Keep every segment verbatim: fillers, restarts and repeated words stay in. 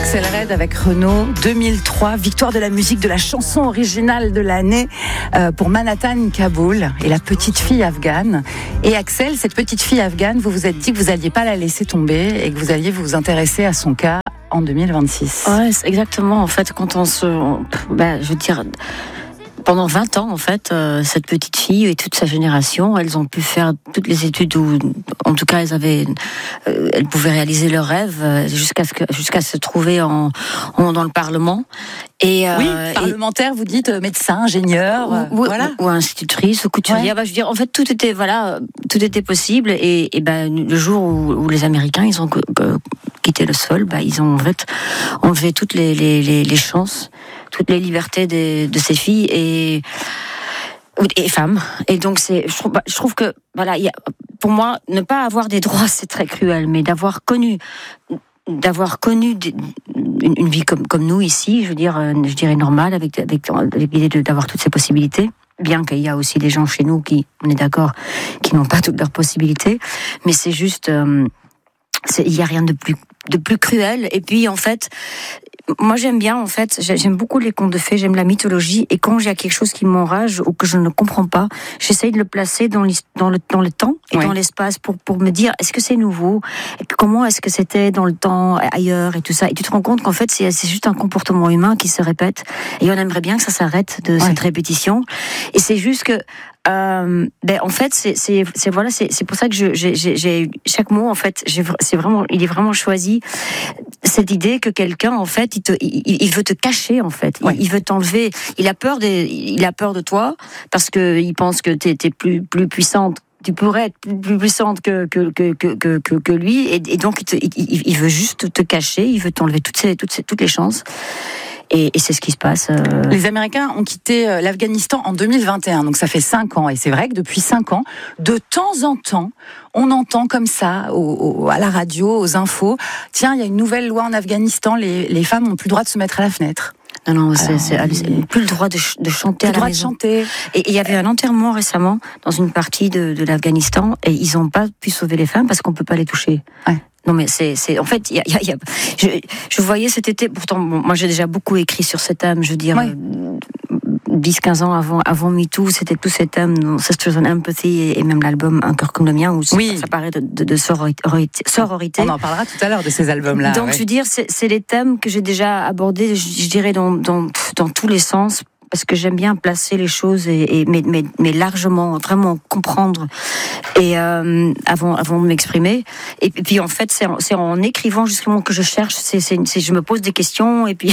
Axel Red avec Renaud, deux mille trois, victoire de la musique, de la chanson originale de l'année euh, pour Manhattan Kaboul et la petite fille afghane. Et Axel, cette petite fille afghane, vous vous êtes dit que vous n'alliez pas la laisser tomber et que vous alliez vous intéresser à son cas en deux mille vingt-six. Ouais, c'est exactement. En fait, quand on se, on, ben, je veux dire. Pendant vingt ans, en fait, euh, cette petite fille et toute sa génération, elles ont pu faire toutes les études où, en tout cas, elles avaient, euh, elles pouvaient réaliser leurs rêves euh, jusqu'à ce que, jusqu'à se trouver en, en dans le Parlement. Et, oui, euh, parlementaire, et, vous dites euh, médecin, ingénieur, euh, ou, voilà, ou, ou institutrice, ou couturière. Ouais. Bah, je veux dire, en fait, tout était, voilà, tout était possible. Et, et ben, le jour où, où les Américains, ils ont euh, quitté le sol, bah, ils ont en fait enlevé toutes les, les, les, les chances, toutes les libertés de, de ces filles et et femmes. Et donc c'est, je trouve, je trouve que voilà, il y a, pour moi, ne pas avoir des droits, c'est très cruel, mais d'avoir connu, d'avoir connu des, une, une vie comme comme nous ici, je veux dire, je dirais normale, avec avec, avec l'idée d'avoir toutes ces possibilités. Bien qu'il y a aussi des gens chez nous qui, on est d'accord, qui n'ont pas toutes leurs possibilités, mais c'est juste, euh, c'est, il y a rien de plus de plus cruel. Et puis en fait, moi j'aime bien, en fait, j'aime beaucoup les contes de fées, j'aime la mythologie, et quand il y a quelque chose qui m'enrage ou que je ne comprends pas, j'essaye de le placer dans, dans, le, dans le temps et ouais. dans l'espace pour, pour me dire, est-ce que c'est nouveau? Comment est-ce que c'était dans le temps, ailleurs, et tout ça? Et tu te rends compte qu'en fait, c'est, c'est juste un comportement humain qui se répète, et on aimerait bien que ça s'arrête de ouais. cette répétition. Et c'est juste que Euh, ben en fait c'est c'est c'est voilà c'est c'est pour ça que je j'ai j'ai chaque mot en fait j'ai c'est vraiment il est vraiment choisi cette idée que quelqu'un en fait il te il, il veut te cacher en fait ouais. il, il veut t'enlever, il a peur des il a peur de toi parce que il pense que t'es t'es plus plus puissante, tu pourrais être plus puissante que que que que que, que lui et, et donc il, te, il, il veut juste te cacher, il veut t'enlever toutes ces toutes ces toutes les chances. Et, et c'est ce qui se passe. Euh... Les Américains ont quitté l'Afghanistan en deux mille vingt et un, donc ça fait cinq ans. Et c'est vrai que depuis cinq ans, de temps en temps, on entend comme ça, au, au, à la radio, aux infos, tiens, il y a une nouvelle loi en Afghanistan, les, les femmes n'ont plus le droit de se mettre à la fenêtre. Non, non, c'est, Alors, c'est, c'est plus le droit de, ch- de chanter à la maison. Plus le droit de chanter. Et il y avait un enterrement récemment dans une partie de, de l'Afghanistan et ils n'ont pas pu sauver les femmes parce qu'on peut pas les toucher. Ouais. Non mais c'est c'est en fait il y a, y a, y a je, je voyais cet été, pourtant bon, moi j'ai déjà beaucoup écrit sur ce thème, je veux dire ouais. dix quinze ans avant avant MeToo, c'était tous ces thèmes, Sisters and Empathy et, et même l'album Un cœur comme le mien où oui. ça paraît de, de, de sororité, sororité. On en parlera tout à l'heure de ces albums là. Donc ouais. je veux dire c'est c'est les thèmes que j'ai déjà abordés, je, je dirais dans dans dans tous les sens. Parce que j'aime bien placer les choses et, et mais, mais, mais largement vraiment comprendre et euh, avant avant de m'exprimer et puis en fait c'est en, c'est en écrivant justement que je cherche c'est, c'est c'est je me pose des questions et puis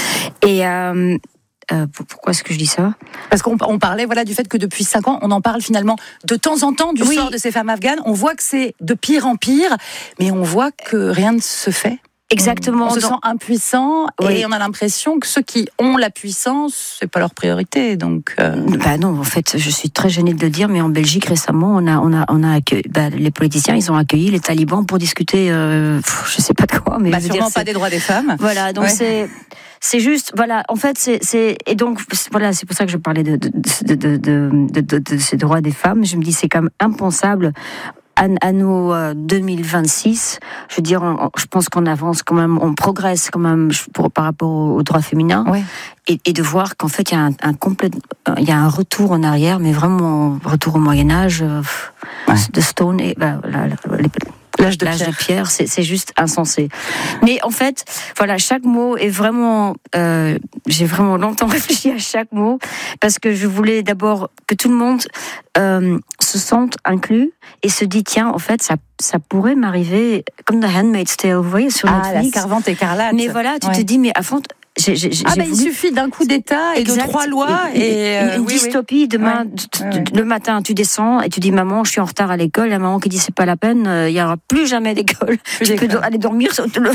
et euh, Euh, pourquoi est-ce que je dis ça ? Parce qu'on on parlait voilà du fait que depuis cinq ans, on en parle finalement de temps en temps du oui. sort de ces femmes afghanes. On voit que c'est de pire en pire, mais on voit que rien ne se fait. Exactement. On, on se donc... sent impuissant oui. et on a l'impression que ceux qui ont la puissance, c'est pas leur priorité. Donc, euh... bah non, en fait, je suis très gênée de le dire, mais en Belgique récemment, on a, on a, on a accueilli, bah, les politiciens, ils ont accueilli les talibans pour discuter, euh, je sais pas de quoi, mais bah, je veux sûrement dire, pas c'est... des droits des femmes. Voilà, donc ouais. c'est. C'est juste, voilà, en fait, c'est, c'est, et donc, voilà, c'est pour ça que je parlais de, de, de, de, de, de, de, de ces droits des femmes. Je me dis, c'est quand même impensable. À, à nos euh, deux mille vingt-six, je veux dire, on, je pense qu'on avance quand même, on progresse quand même pour, par rapport aux, aux droits féminins, ouais. et, et de voir qu'en fait il y a un, un complet, il y a un retour en arrière, mais vraiment retour au Moyen Âge, euh, ouais. de Stone et bah, la, la, les, L'âge de L'âge pierre, de pierre c'est, c'est juste insensé. Mais en fait, voilà, chaque mot est vraiment. Euh, j'ai vraiment longtemps réfléchi à chaque mot parce que je voulais d'abord que tout le monde euh, se sente inclus et se dit tiens, en fait, ça, ça pourrait m'arriver comme The Handmaid's Tale, vous voyez sur Netflix. Ah, la servante écarlate. Mais voilà, tu ouais. te dis mais à fond. J'ai, j'ai, ah j'ai bah voulu... il suffit d'un coup d'État et exact. De trois lois et une, une euh, dystopie. oui, oui. Demain, ouais. Ouais, ouais. le matin, tu descends et tu dis maman, je suis en retard à l'école. La maman qui dit c'est pas la peine, il y aura plus jamais d'école. Plus tu d'école. Peux aller dormir le,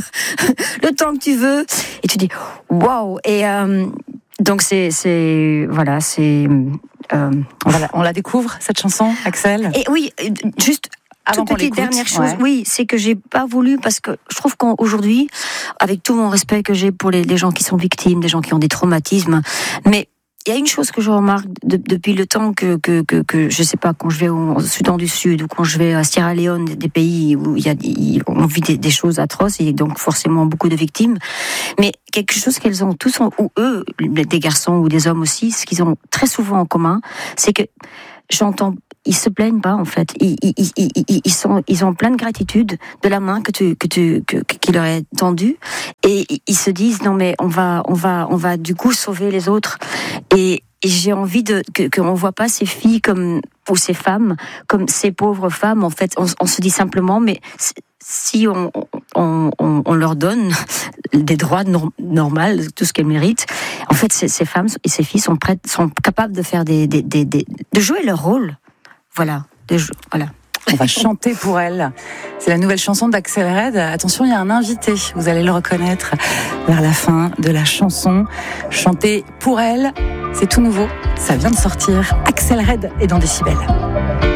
le temps que tu veux. Et tu dis waouh. Et euh, donc c'est c'est voilà c'est euh, on, la, on la découvre cette chanson, Axel. Et oui, juste. Avant Toute petite dernière chose, ouais. oui, c'est que j'ai pas voulu parce que je trouve qu'aujourd'hui, avec tout mon respect que j'ai pour les, les gens qui sont victimes, des gens qui ont des traumatismes, mais il y a une chose que je remarque de, depuis le temps que, que, que, que, je sais pas, quand je vais au Soudan du Sud ou quand je vais à Sierra Leone, des pays où il y a, on vit des, des choses atroces et donc forcément beaucoup de victimes. Mais quelque chose qu'elles ont tous, en, ou eux, des garçons ou des hommes aussi, ce qu'ils ont très souvent en commun, c'est que j'entends, ils se plaignent pas en fait. Ils, ils, ils, ils, ils sont, ils ont plein de gratitude de la main que tu, que tu, que, qui leur est tendue, et ils se disent non mais on va, on va, on va du coup sauver les autres. Et, et j'ai envie de que qu'on voit pas ces filles comme ou ces femmes comme ces pauvres femmes. En fait, on, on se dit simplement mais si on, on, on, on leur donne des droits norm, normaux, tout ce qu'elles méritent, en fait, ces, ces femmes et ces filles sont prêtes, sont capables de faire des, des, des, des de jouer leur rôle. Voilà, de jou- voilà. On va chanter pour elle. C'est la nouvelle chanson d'Axel Red. Attention, il y a un invité, vous allez le reconnaître vers la fin de la chanson. Chanter pour elle, c'est tout nouveau, ça vient de sortir. Axel Red est dans Décibel.